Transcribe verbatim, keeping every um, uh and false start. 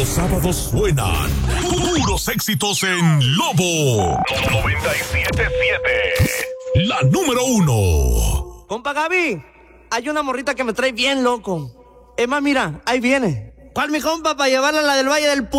Los sábados suenan puros éxitos en Lobo noventa y siete siete. La número uno. Compa Gaby, hay una morrita que me trae bien loco. Es más, mira, ahí viene. ¿Cuál mi compa para llevarla a la del Valle del Pu?